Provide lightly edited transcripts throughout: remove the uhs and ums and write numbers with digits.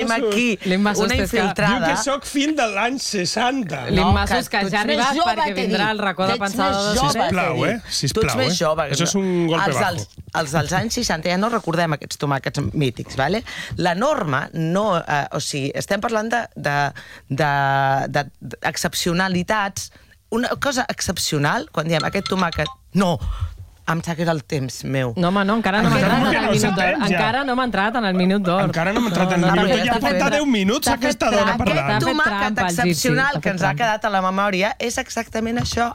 tenim aquí una infiltrada... Diu que sóc fill de l'any 60. L'Immassos que ja ha arribat perquè vindrà el racó de pensada. Sisplau, Tu ets més jove. Això és un golpe bajo. Els dels anys 60 ja no recordem aquests tomàquets mítics, ¿vale? La norma no... O sigui, estem parlant d'excepcionalitats. Una cosa excepcional, quan diem aquest tomàquet... No! Em sap que era el temps meu. No, home, no, encara no m'ha entrat en el minut d'or. Encara no m'ha entrat en el minut d'or. Encara no m'ha entrat en el minut d'or. Ja porta 10 minuts aquesta dona parlant. Aquest tomàquet excepcional que ens ha quedat a la memòria és exactament això,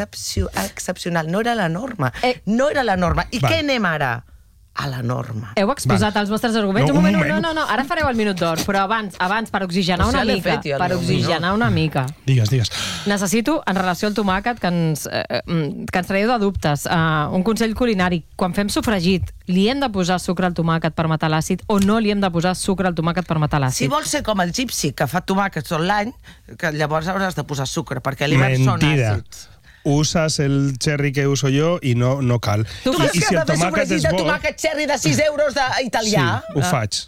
excepcional. No era la norma. No era la norma. I què anem ara? A la norma. Heu exposat els vostres arguments? Un moment. No, ara fareu el minut d'or, però abans, per oxigenar una mica. Per oxigenar una mica. Digues. Necessito, en relació al tomàquet, que ens traieu de dubtes, un consell culinari. Quan fem sofregit, li hem de posar sucre al tomàquet per matar l'àcid o no li hem de posar sucre al tomàquet per matar l'àcid? Si vols ser com el gipsi, que fa tomàquets tot l'any, que llavors hauràs de posar sucre, perquè a l'hivern són àcids. Usas el cherry que uso yo i no cal. Tu creus que has de fer sofregit de tomàquet cherry de 6 euros d'italià? Sí, ho faig.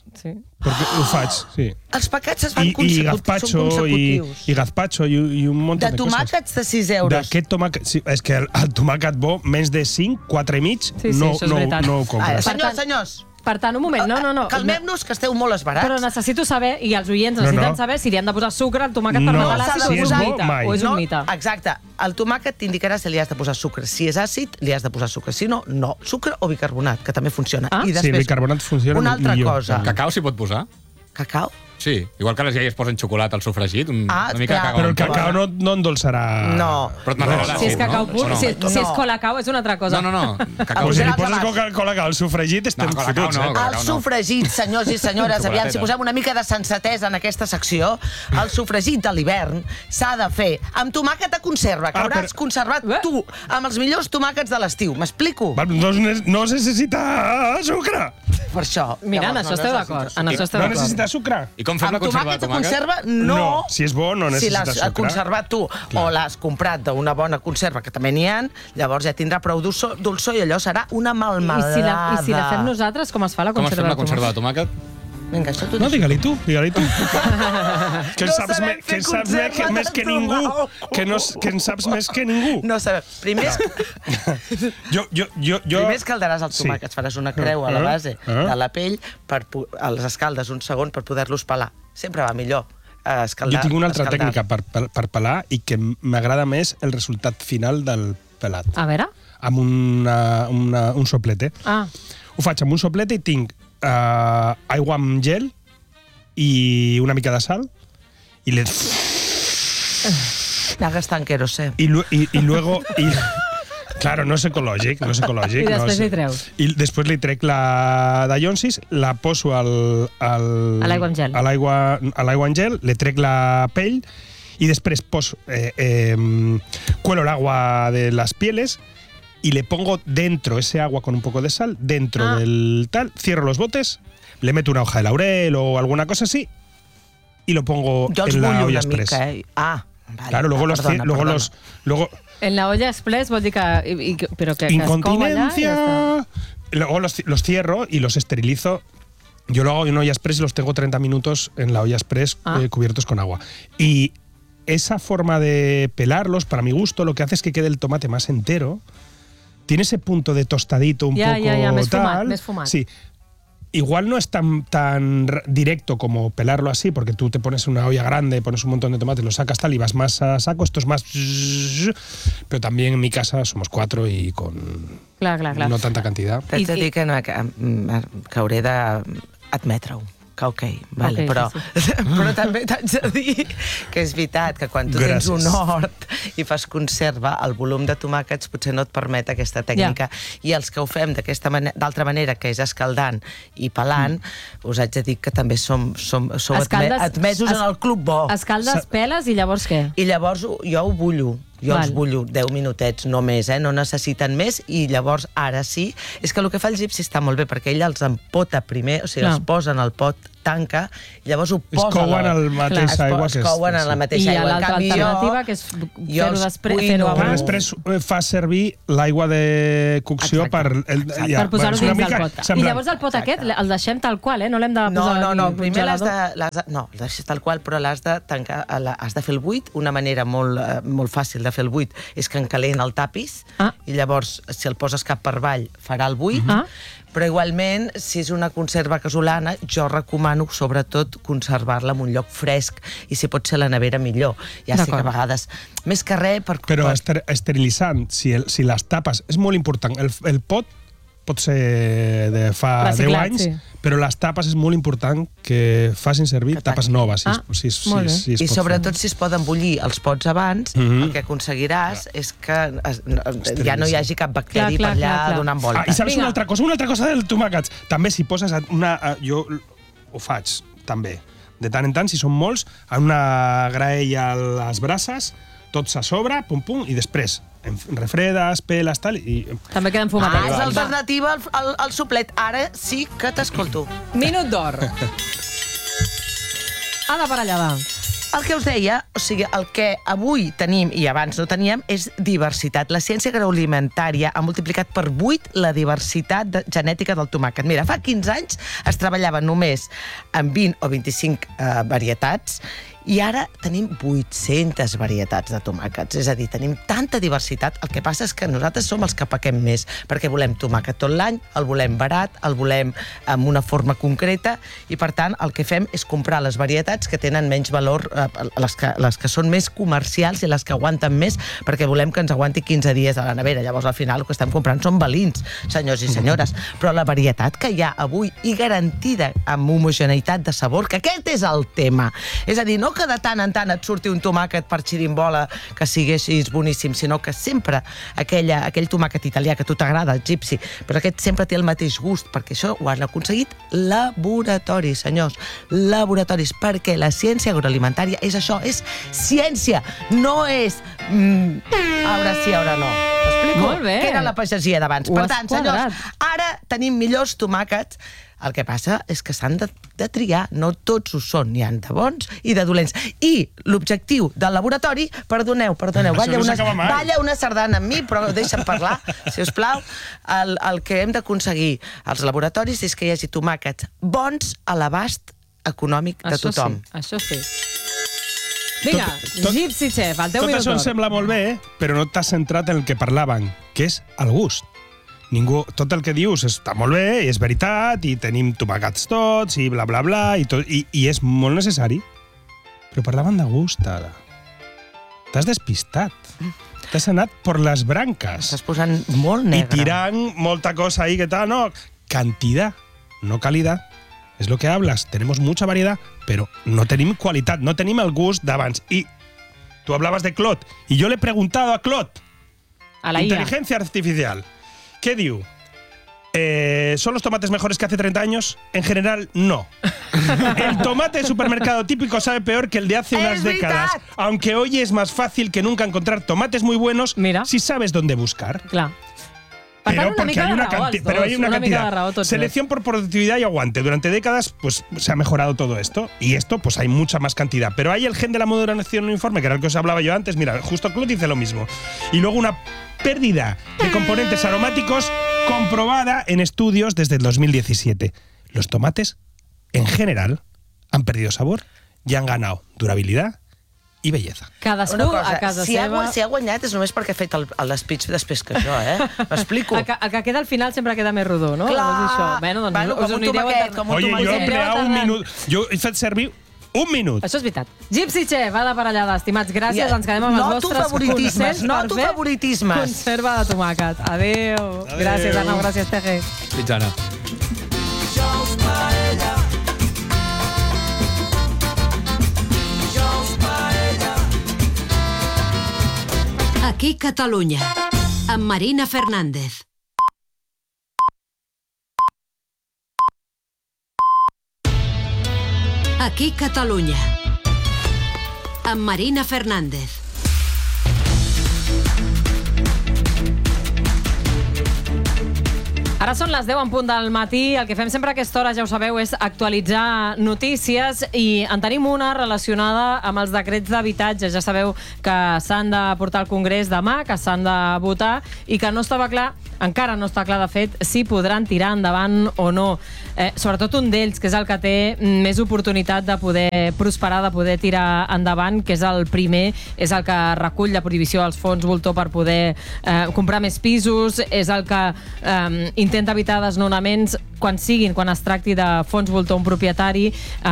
Ho faig, sí. Els paquets es van consecutius. I gazpacho i un munt de coses. De tomàquets de 6 euros. D'aquest tomàquet... Sí, és que el tomàquet bo, menys de 5, 4 i mig, no ho compres. Senyors, per tant, un moment, no. Calmem-nos, que esteu molt esbarats. Però necessito saber, i els oients necessiten saber, si li han de posar sucre al tomàquet per matar l'àcid o és un mite. Exacte. El tomàquet t'indicarà si li has de posar sucre. Si és àcid, li has de posar sucre. Si no, no. Sucre o bicarbonat, que també funciona. Sí, bicarbonat funciona millor. Una altra cosa. Cacau s'hi pot posar? Cacau? Sí, igual que les iaies posen xocolata al sofregit, una mica de cacau. Però el cacau no endolçarà... No. Però et matarà l'àcid, Si és cacau pur, si és colacau, és una altra cosa. No. Pues si li poses colacau al sofregit, estem fotuts. El sofregit, senyors i senyores, aviam, si posem una mica de sensatesa en aquesta secció, el sofregit de l'hivern s'ha de fer amb tomàquet de conserva, que hauràs conservat tu, amb els millors tomàquets de l'estiu. M'explico? No necessita sucre. Per això. Mira, en això esteu d'acord. No necessita sucre. I com fem la conserva de tomàquet? Conserva, no. Si és bo, no necessita sucre. Si l'has conservat tu o l'has comprat d'una bona conserva, que també n'hi ha, llavors ja tindrà prou dolçor i allò serà una malmelada. I si la fem nosaltres, com es fa la conserva de tomàquet? Com es fem la conserva de tomàquet? Vinga, això t'ho dic. No, digue-li tu. Que en saps més que ningú. Que en saps més que ningú. No sabem. Primer escaldaràs els tomàquets, faràs una creu a la base de la pell, els escaldes un segon per poder-los pelar. Sempre va millor. Jo tinc una altra tècnica per pelar i que m'agrada més el resultat final del pelat. A veure? Amb un soplete. Ho faig amb un soplete i tinc aigua amb gel i una mica de sal i le... Hagas tanquerosé. Y luego... Claro, no és ecològic. I després li treus. I després li trec la dallonsis, la poso a l'aigua amb gel. A l'aigua amb gel, le trec la pell y després cuelo el agua de las pieles y le pongo dentro ese agua con un poco de sal, dentro del tal, cierro los botes, le meto una hoja de laurel o alguna cosa así y lo pongo en la olla express. Vale, claro, luego en la olla express vol dir que... Però que incontinencia. Luego los cierro y los esterilizo. Yo lo hago en olla express y los tengo 30 minutos en la olla express cubiertos con agua. Y esa forma de pelarlos, para mi gusto, lo que hace es que quede el tomate más entero. Tiene ese punto de tostadito un poco tal. Més fumat. Sí. Igual no es tan directo como pelarlo así, porque tú te pones una olla grande, pones un montón de tomate, lo sacas tal y vas más a saco. Esto es más... Pero también en mi casa somos 4 y con no tanta cantidad. T'haig de dir que hauré d'admetre-ho. Vale, però també t'haig de dir que és veritat que quan tu tens un hort i fas conserva, el volum de tomàquets potser no et permet aquesta tècnica. I els que ho fem d'altra manera, que és escaldant i pelant, us haig de dir que també som admesos en el club bo. Escaldes, peles i llavors què? I llavors jo ho bullo. Jo els bullo 10 minutets, no més, no necessiten més, i llavors ara sí. És que el que fa el gipsi està molt bé, perquè ell els empota primer, o sigui, els posa en el pot tanca, i llavors ho posa... Es couen al mateix aigua. Es couen en la mateixa aigua. I l'altra alternativa, que és fer-ho després, fer-ho abans. Després fa servir l'aigua de cocció per posar-ho dins del pot. I llavors el pot aquest el deixem tal qual, no l'hem de posar... No, primer el deixes tal qual, però l'has de tancar, has de fer el buit. Una manera molt fàcil de fer el buit és que encalent el tapis, i llavors, si el poses cap per avall, farà el buit. Però igualment, si és una conserva casolana, jo recomano, sobretot, conservar-la en un lloc fresc, i si pot ser a la nevera, millor. Ja sé que a vegades, més que res... Però esterilitzant, si les tapes, és molt important. El pot pot ser de fa 10 anys, però les tapes és molt important que facin servir tapes noves. I sobretot si es poden bullir els pots abans, el que aconseguiràs és que ja no hi hagi cap bacteri per allà donant voltes. I saps una altra cosa del tomàquets? També si poses jo ho faig, també. De tant en tant, si són molts, en una graella a les brases, tots a sobre, pum, pum, i després refredes, peles, tal, i... També queden fumatetes. És l'alternativa al soplet. Ara sí que t'escolto. Minut d'or. Ada Parellada. El que us deia, o sigui, el que avui tenim i abans no teníem és diversitat. La ciència agroalimentària ha multiplicat per 8 la diversitat genètica del tomàquet. Mira, fa 15 anys es treballava només amb 20 o 25 varietats, i ara tenim 800 varietats de tomàquets. És a dir, tenim tanta diversitat. El que passa és que nosaltres som els que pequem més, perquè volem tomàquet tot l'any, el volem barat, el volem amb una forma concreta, i per tant el que fem és comprar les varietats que tenen menys valor, les que són més comercials i les que aguanten més, perquè volem que ens aguanti 15 dies a la nevera. Llavors al final el que estem comprant són balins, senyors i senyores. Però la varietat que hi ha avui, i garantida amb homogeneïtat de sabor, que aquest és el tema. És a dir, no que de tant en tant et surti un tomàquet per xirimbola que siguessis boníssim, sinó que sempre aquell tomàquet italià que a tu t'agrada, el gypsy, però aquest sempre té el mateix gust, perquè això ho han aconseguit laboratoris, senyors, laboratoris, perquè la ciència agroalimentària és això, és ciència, no és ara sí, ara no. T'explico? Molt bé. Que era la pagesia d'abans. Per tant, senyors, ara tenim millors tomàquets. El que passa és que s'han de triar, no tots ho són, n'hi ha de bons i de dolents. I l'objectiu del laboratori, perdoneu, balla una sardana amb mi, però deixa'm parlar, si us plau. El que hem d'aconseguir als laboratoris és que hi hagi tomàquets bons a l'abast econòmic de tothom. Això sí. Vinga, Gypsy Chef, el teu minut d'or. Tot això em sembla molt bé, però no t'has centrat en el que parlaven, que és el gust. Tot el que dius està molt bé, i és veritat, i tenim tomàquets tots, i bla, bla, bla, i és molt necessari. Però parlaven de gust, Ada. T'has despistat. T'has anat per les branques. Estàs posant molt negre. I tirant molta cosa ahí, que tal, no. Cantidad, no calidad. Es lo que hablas. Tenemos mucha variedad, pero no tenim qualitat, no tenim el gust d'abans. I tu hablabas de Clot, y yo le he preguntado a Clot, a la IA. Inteligencia artificial, ¿qué diu? ¿Son los tomates mejores que hace 30 años? En general, no. El tomate de supermercado típico sabe peor que el de hace unas décadas. Aunque hoy es más fácil que nunca encontrar tomates muy buenos si sabes dónde buscar. Claro. Pero hay una cantidad. Selección por productividad y aguante. Durante décadas pues se ha mejorado todo esto. Y esto pues hay mucha más cantidad. Pero hay el gen de la moderación uniforme, que era el que os hablaba yo antes. Mira, justo Clut dice lo mismo. Y luego una pérdida de componentes aromáticos comprobada en estudios desde el 2017. Los tomates, en general, han perdido sabor y han ganado durabilidad i bellesa. Cadascú a casa seva... Si ha guanyat és només perquè ha fet l'speech després que jo, M'explico. El que queda al final sempre queda més rodó, no? Clar! Bueno, us unireu a... Oye, yo he empleado un minut. Jo he fet servir un minut. Això és veritat. Gypsy Chef, Ada Parellada, estimats, gràcies. Ens quedem amb els vostres consells per fer conserva de tomàquet. Adéu. Gràcies, Anna. Gràcies, Teje. Fins ara. Aquí Catalunya, amb Marina Fernández. Aquí Catalunya, amb Marina Fernández. Ara Ara són les 10 en punt del matí. El que fem sempre a aquesta hora, ja ho sabeu, és actualitzar notícies i en tenim una relacionada amb els decrets d'habitatge. Ja sabeu que s'han de portar al Congrés demà, que s'han de votar i que no estava clar, encara no està clar de fet, si podran tirar endavant o no. Sobretot un d'ells, que és el que té més oportunitat de poder prosperar, de poder tirar endavant, que és el primer, és el que recull la prohibició als fons voltor per poder comprar més pisos, és el que intenta evitar desnonaments quan es tracti de fons voltor un propietari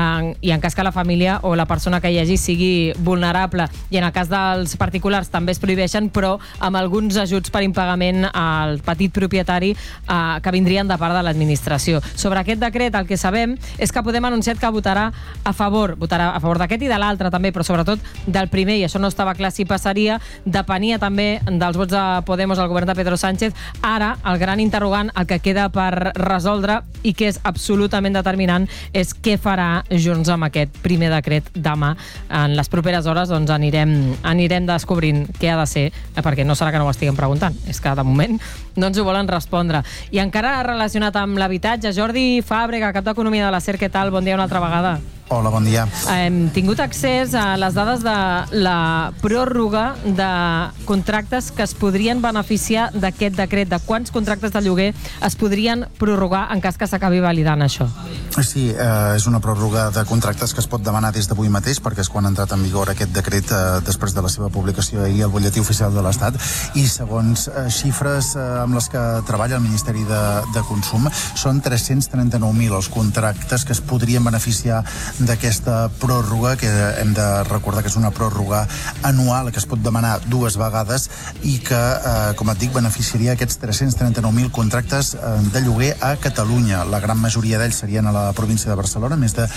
i en cas que la família o la persona que hi hagi sigui vulnerable. I en el cas dels particulars també es prohibeixen, però amb alguns ajuts per impagament al petit propietari que vindrien de part de l'administració. Sobre aquest decret el que sabem és que Podem ha anunciat que votarà a favor d'aquest i de l'altre també, però sobretot del primer, i això no estava clar si passaria, depenia també dels vots de Podemos al govern de Pedro Sánchez. Ara, el gran interrogant, el que queda per resoldre i que és absolutament determinant, és què farà Junts amb aquest primer decret demà. En les properes hores doncs, anirem descobrint què ha de ser, perquè no serà que no ho estiguem preguntant, és que de moment no ens ho volen respondre. I encara relacionat amb l'habitatge, Jordi Fàbrega, cap d'Economia de la SER, què tal? Bon dia una altra vegada. Hola, bon dia. Hem tingut accés a les dades de la pròrroga de contractes que es podrien beneficiar d'aquest decret. De quants contractes de lloguer es podrien prorrogar en cas que s'acabi validant això? Sí, és una pròrroga de contractes que es pot demanar des d'avui mateix, perquè és quan ha entrat en vigor aquest decret després de la seva publicació ahir al Butlletí Oficial de l'Estat, i segons xifres amb les que treballa el Ministeri de Consum, són 339.000 els contractes que es podrien beneficiar d'aquesta pròrroga, que hem de recordar que és una pròrroga anual que es pot demanar 2 vegades i que, com et dic, beneficiaria aquests 339.000 contractes de lloguer a Catalunya. La gran majoria d'ells serien a la província de Barcelona, més de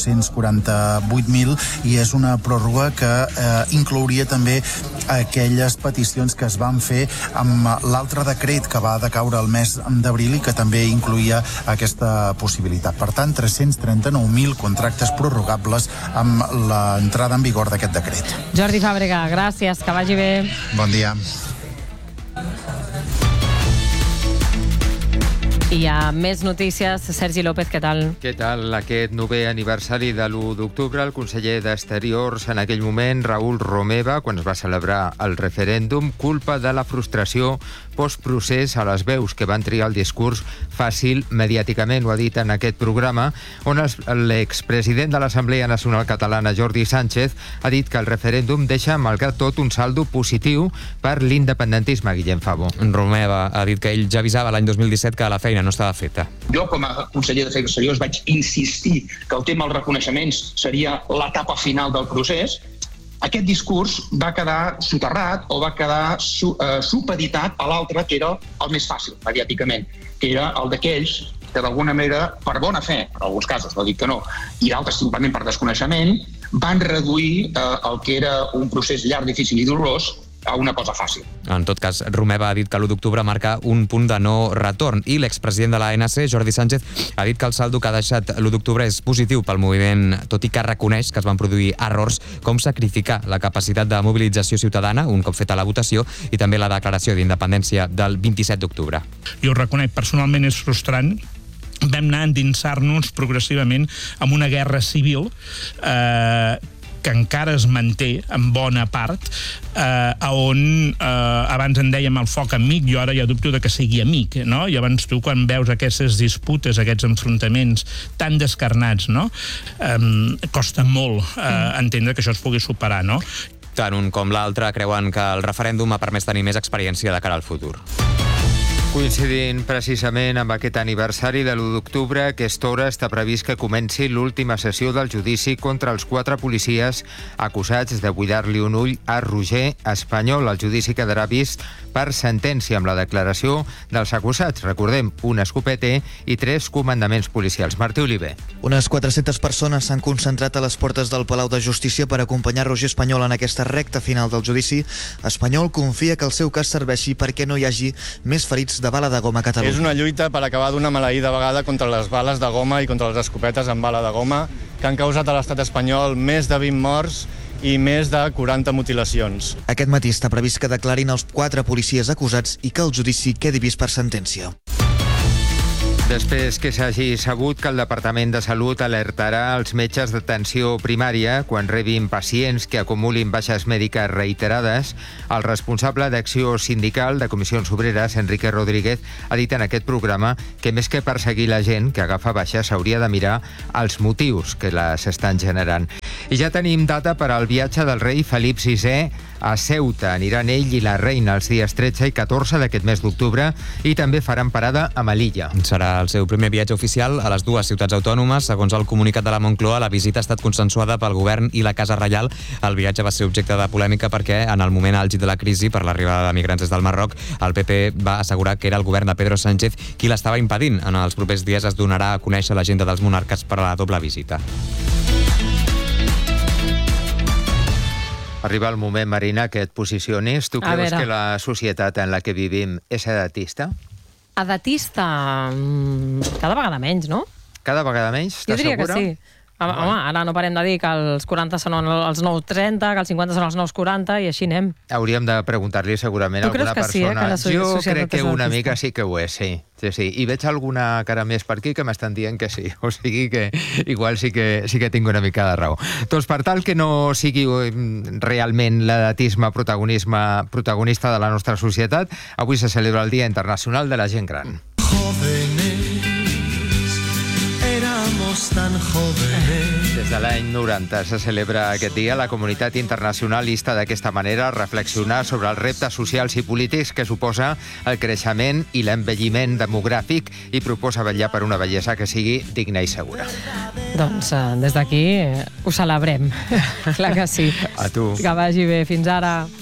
248.000, i és una pròrroga que inclouria també aquelles peticions que es van fer amb l'altre decret que va decaure el mes d'abril i que també incloïa aquesta possibilitat. Per tant, 339.000 contractes prorrogables amb l'entrada en vigor d'aquest decret. Jordi Fàbrega, gràcies, que vagi bé. Bon dia. I hi ha més notícies. Sergi López, què tal? Què tal? Aquest 9è aniversari de l'1 d'octubre, el conseller d'Exteriors en aquell moment, Raül Romeva, quan es va celebrar el referèndum, culpa de la frustració postprocés a les veus que van triar el discurs fàcil mediàticament, ho ha dit en aquest programa, on l'expresident de l'Assemblea Nacional Catalana, Jordi Sánchez, ha dit que el referèndum deixa, malgrat tot, un saldo positiu per l'independentisme. Guillem Favo. Romeva ha dit que ell ja avisava l'any 2017 que la feina no estava feta. Jo, com a conseller d'Afers Exteriors, vaig insistir que el tema dels reconeixements seria l'etapa final del procés. Aquest discurs va quedar soterrat o va quedar supeditat a l'altre, que era el més fàcil, mediàticament, que era el d'aquells que d'alguna manera, per bona fe, en alguns casos, no dic que no, i d'altres simplement per desconeixement, van reduir el que era un procés llarg, difícil i dolorós a una cosa fàcil. En tot cas, Romeva ha dit que l'1 d'octubre marca un punt de no retorn i l'expresident de l'ANC, Jordi Sánchez, ha dit que el saldo que ha deixat l'1 d'octubre és positiu pel moviment, tot i que reconeix que es van produir errors com sacrificar la capacitat de mobilització ciutadana un cop feta la votació i també la declaració d'independència del 27 d'octubre. Jo ho reconec, personalment és frustrant. Vam anar a endinsar-nos progressivament en una guerra civil que encara es manté en bona part, on abans en dèiem el foc amic, jo ara ja dubto de que sigui amic, no? I abans tu, quan veus aquestes disputes, aquests enfrontaments tan descarnats, no? Costa molt entendre que això es pugui superar, no? Tant un com l'altre creuen que el referèndum ha permès tenir més experiència de cara al futur. Coincidint precisament amb aquest aniversari de l'1 d'octubre, a aquesta hora està previst que comenci l'última sessió del judici contra els 4 policies acusats de buidar-li un ull a Roger Espanyol. El judici quedarà vist per sentència amb la declaració dels acusats. Recordem, un escopete i 3 comandaments policials. Martí Oliver. Unes 400 persones s'han concentrat a les portes del Palau de Justícia per acompanyar Roger Espanyol en aquesta recta final del judici. Espanyol confia que el seu cas serveixi perquè no hi hagi més ferits de bala de goma a Catalunya. És una lluita per acabar d'una maleïda vegada contra les bales de goma i contra les escopetes amb bala de goma que han causat a l'estat espanyol més de 20 morts i més de 40 mutilacions. Aquest matí està previst que declarin els 4 policies acusats i que el judici quedi vist per sentència. Després que s'hagi sabut que el Departament de Salut alertarà els metges d'atenció primària quan rebin pacients que acumulin baixes mèdiques reiterades, el responsable d'Acció Sindical de Comissions Obreres, Enrique Rodríguez, ha dit en aquest programa que més que perseguir la gent que agafa baixes s'hauria de mirar els motius que les estan generant. I ja tenim data per al viatge del rei Felip VI a Ceuta. Aniran ell i la reina els dies 13 i 14 d'aquest mes d'octubre i també faran parada a Melilla. Serà el seu primer viatge oficial a les dues ciutats autònomes. Segons el comunicat de la Moncloa, la visita ha estat consensuada pel govern i la Casa Reial. El viatge va ser objecte de polèmica perquè en el moment àlgid de la crisi per l'arribada de migrants des del Marroc, el PP va assegurar que era el govern de Pedro Sánchez qui l'estava impedint. En els propers dies es donarà a conèixer l'agenda dels monarques per a la doble visita. Arriba el moment, Marina, que et posicionis. Tu creus que la societat en la que vivim és edatista? Edatista? Cada vegada menys, no? Cada vegada menys? Estàs segura? Jo diria que sí. Home, ara no parem de dir que els 40 són els nous 30, que els 50 són els nous 40, i així anem. Hauríem de preguntar-li segurament a alguna persona. Jo crec que una mica sí que ho és, sí. I veig alguna cara més per aquí que m'estan dient que sí. O sigui que igual sí que tinc una mica de raó. Doncs per tal que no sigui realment l'edatisme protagonista de la nostra societat, avui se celebra el Dia Internacional de la Gent Gran. Tan jóvenes. Des de l'any 90 se celebra aquest dia. La comunitat internacional insta d'aquesta manera a reflexionar sobre els reptes socials i polítics que suposa el creixement i l'envelliment demogràfic i proposa vetllar per una bellesa que sigui digna i segura. Doncs des d'aquí ho celebrem. Clar que sí. A tu. Que vagi bé. Fins ara.